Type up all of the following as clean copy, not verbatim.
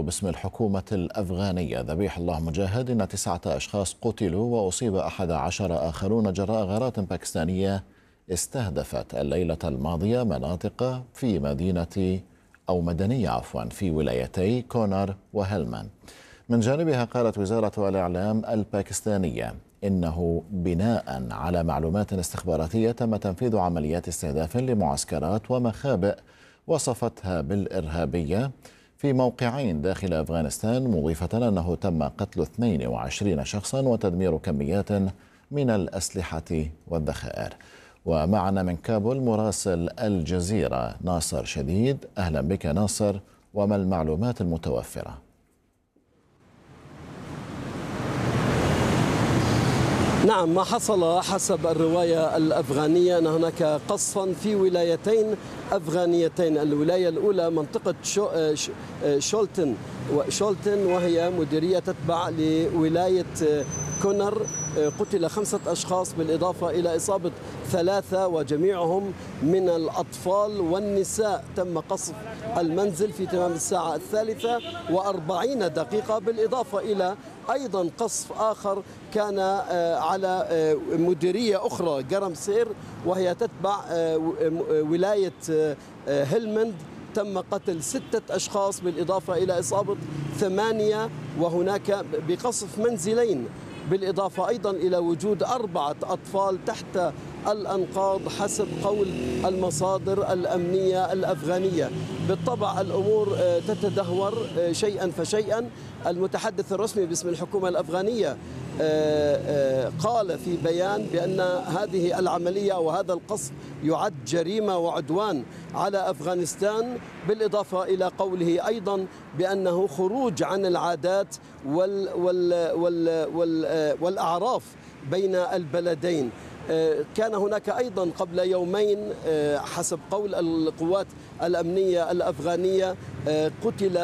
باسم الحكومة الأفغانية ذبيح الله مجاهد إن 9 أشخاص قتلوا وأصيب 11 آخرون جراء غارات باكستانية استهدفت الليلة الماضية مناطق في مدنية في ولايتي كونر وهلمند. من جانبها قالت وزارة الإعلام الباكستانية إنه بناء على معلومات استخباراتية تم تنفيذ عمليات استهداف لمعسكرات ومخابئ وصفتها بالإرهابية في موقعين داخل أفغانستان، مضيفة أنه تم قتل 22 شخصا وتدمير كميات من الأسلحة والذخائر. ومعنا من كابول مراسل الجزيرة ناصر شديد. أهلا بك ناصر، وما المعلومات المتوفرة؟ نعم، ما حصل حسب الرواية الأفغانية أن هناك قصفا في ولايتين أفغانيتين. الولاية الأولى منطقة شولتن وهي مديرية تتبع لولاية كونر، قتل 5 أشخاص بالإضافة إلى إصابة 3، وجميعهم من الأطفال والنساء. تم قصف المنزل في تمام الساعة 3:40 بالإضافة إلى أيضا قصف آخر كان على مديرية أخرى قرمسير وهي تتبع ولاية هلمند. تم قتل 6 أشخاص بالإضافة إلى إصابة 8، وهناك بقصف منزلين، بالإضافة أيضا إلى وجود 4 أطفال تحت الأنقاض حسب قول المصادر الأمنية الأفغانية. بالطبع الأمور تتدهور شيئا فشيئا. المتحدث الرسمي باسم الحكومة الأفغانية قال في بيان بأن هذه العملية وهذا القصف يعد جريمة وعدوان على أفغانستان، بالإضافة إلى قوله أيضا بأنه خروج عن العادات والأعراف بين البلدين. كان هناك أيضا قبل يومين حسب قول القوات الأمنية الأفغانية قتل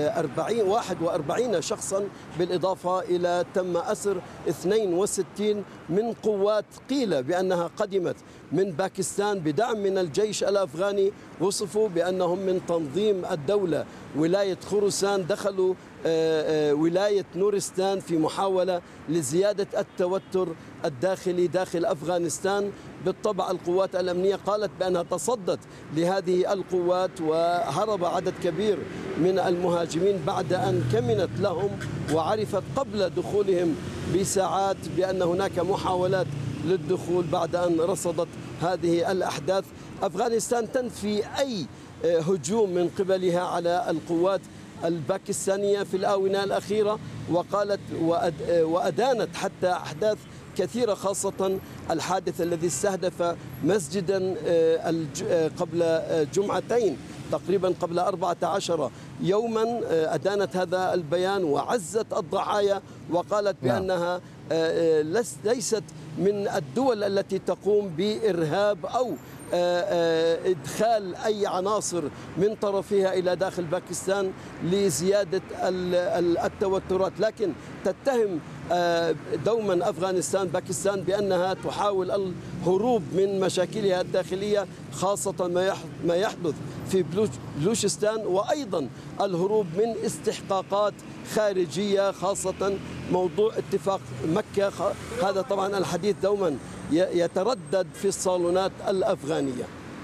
41 شخصا، بالإضافة إلى تم أسر 62 من قوات قيل بأنها قدمت من باكستان بدعم من الجيش الأفغاني. وصفوا بأنهم من تنظيم الدولة. ولاية خراسان دخلوا ولاية نورستان في محاولة لزيادة التوتر الداخلي داخل أفغانستان. بالطبع القوات الأمنية قالت بأنها تصدت لهذه القوات وهرب عدد كبير من المهاجمين بعد أن كمنت لهم وعرفت قبل دخولهم بساعات بأن هناك محاولات للدخول بعد أن رصدت هذه الأحداث. أفغانستان تنفي أي هجوم من قبلها على القوات الباكستانية في الآونة الأخيرة، وقالت وأدانت حتى أحداث كثيرة، خاصة الحادث الذي استهدف مسجدا قبل جمعتين تقريبا قبل 14 يوما. أدانت هذا البيان وعزت الضحايا وقالت بأنها ليست من الدول التي تقوم بإرهاب أو إدخال أي عناصر من طرفها إلى داخل باكستان لزيادة التوترات، لكن تتهم دوما أفغانستان باكستان بأنها تحاول الهروب من مشاكلها الداخلية، خاصة ما يحدث في بلوشستان، وأيضا الهروب من استحقاقات خارجية، خاصة موضوع اتفاق مكة. هذا طبعا الحديث دوما يتردد في الصالونات الأفغانية.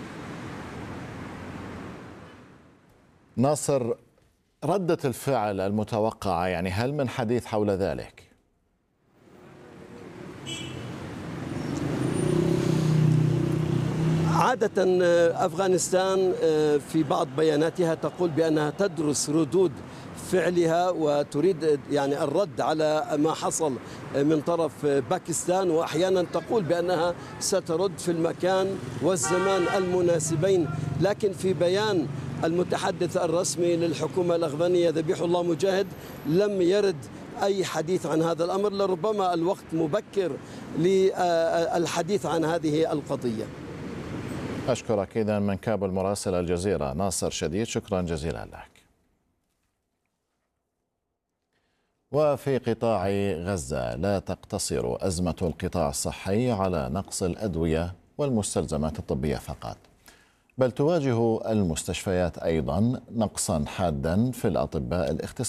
ناصر، ردة الفعل المتوقعة هل من حديث حول ذلك؟ عادة أفغانستان في بعض بياناتها تقول بأنها تدرس ردود فعلها وتريد الرد على ما حصل من طرف باكستان، وأحيانا تقول بأنها سترد في المكان والزمان المناسبين. لكن في بيان المتحدث الرسمي للحكومة الأفغانية ذبيح الله مجاهد لم يرد أي حديث عن هذا الأمر، لربما الوقت مبكر للحديث عن هذه القضية. أشكرك. إذن من كابول مراسل الجزيرة ناصر شديد، شكرا جزيلا لك. وفي قطاع غزة لا تقتصر أزمة القطاع الصحي على نقص الأدوية والمستلزمات الطبية فقط، بل تواجه المستشفيات أيضا نقصا حادا في الأطباء الاختصاصيين.